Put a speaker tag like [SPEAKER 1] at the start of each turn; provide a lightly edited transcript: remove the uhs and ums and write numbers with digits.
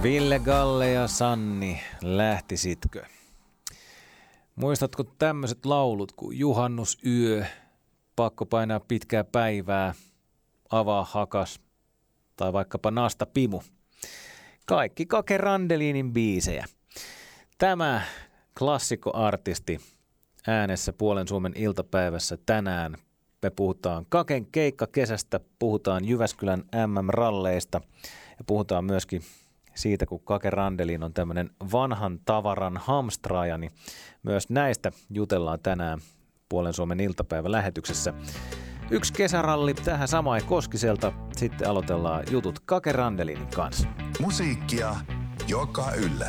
[SPEAKER 1] Ville, Galle ja Sanni, lähtisitkö? Muistatko tämmöiset laulut kuin Juhannusyö, Pakko painaa pitkää päivää, Avaa hakas tai vaikkapa Nasta Pimu? Kaikki Kake Randelinin biisejä. Tämä klassikkoartisti äänessä Puolen Suomen iltapäivässä tänään. Me puhutaan Kaken keikkakesästä, puhutaan Jyväskylän MM-ralleista ja puhutaan myöskin siitä, kun Kake Randelin on tämmöinen vanhan tavaran hamstraaja, niin myös näistä jutellaan tänään Puolen Suomen iltapäivälähetyksessä. Yksi kesäralli tähän Samai Koskiselta, sitten aloitellaan jutut Kake Randelinin kanssa.
[SPEAKER 2] Musiikkia, joka yllättää.